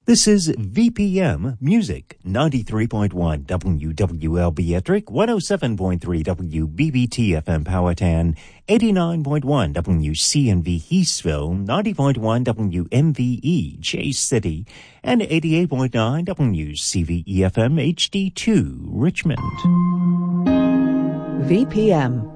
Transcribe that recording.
This is VPM Music, 93.1 WWLB Ettrick, 107.3 WBBT FM Powhatan, 89.1 WCNV Heathsville, 90.1 WMVE Chase City, and 88.9 WCVE FM HD2 Richmond. VPM